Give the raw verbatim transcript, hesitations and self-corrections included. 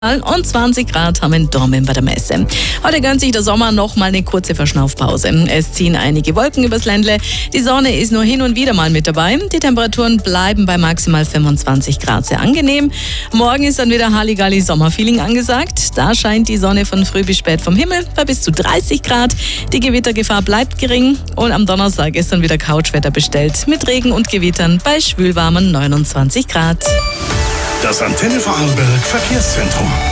Und zwanzig Grad haben wir in Dormen bei der Messe. Heute gönnt sich der Sommer noch mal eine kurze Verschnaufpause. Es ziehen einige Wolken übers Ländle. Die Sonne ist nur hin und wieder mal mit dabei. Die Temperaturen bleiben bei maximal fünfundzwanzig Grad, sehr angenehm. Morgen ist dann wieder Halligalli Sommerfeeling angesagt. Da scheint die Sonne von früh bis spät vom Himmel bei bis zu dreißig Grad. Die Gewittergefahr bleibt gering. Und am Donnerstag ist dann wieder Couchwetter bestellt mit Regen und Gewittern bei schwülwarmen neunundzwanzig Grad. Das Antenne Vorarlberg Verkehrszentrum.